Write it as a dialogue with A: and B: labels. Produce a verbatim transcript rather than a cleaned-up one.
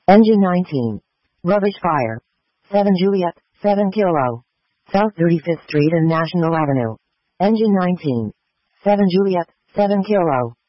A: Engine nineteen. Rubbish fire. seven Juliet, seven Kilo. South thirty-fifth Street and National Avenue. Engine nineteen. seven Juliet, seven Kilo.